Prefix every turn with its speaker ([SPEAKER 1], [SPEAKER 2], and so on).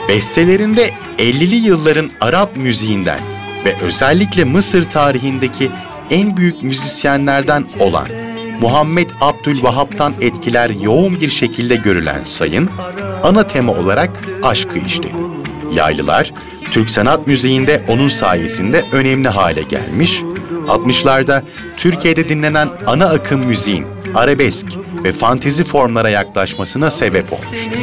[SPEAKER 1] Bestelerinde 50'li yılların Arap müziğinden ve özellikle Mısır tarihindeki en büyük müzisyenlerden olan Muhammed Abdülvahap'tan etkiler yoğun bir şekilde görülen Sayın, ana tema olarak aşkı işledi. Yaylılar, Türk sanat müziğinde onun sayesinde önemli hale gelmiş, 60'larda Türkiye'de dinlenen ana akım müziğin arabesk ve fantezi formlara yaklaşmasına sebep olmuştu.